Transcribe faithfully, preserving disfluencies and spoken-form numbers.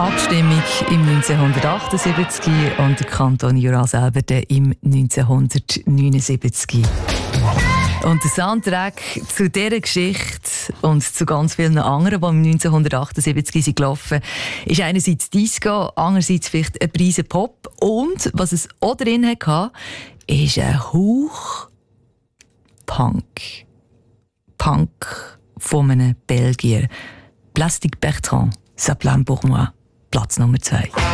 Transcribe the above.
Abstimmung im neunzehnhundertachtundsiebzig und der Kanton Jura selber im neunzehnhundertneunundsiebzig. Und der Soundtrack zu dieser Geschichte und zu ganz vielen anderen, die im neunzehnhundertachtundsiebzig sind gelaufen, ist einerseits Disco, andererseits vielleicht ein Prise Pop. Und was es auch drin hatte, ist ein Hauch Punk. Punk von einem Belgier. Plastic Bertrand, Ça plane pour moi. Platz Nummer zwei.